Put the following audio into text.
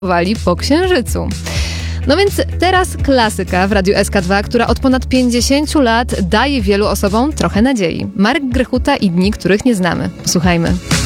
po Księżycu. No więc teraz klasyka w Radiu SK2, która od ponad 50 lat daje wielu osobom trochę nadziei. Marek Grechuta i Dni, których nie znamy. Posłuchajmy.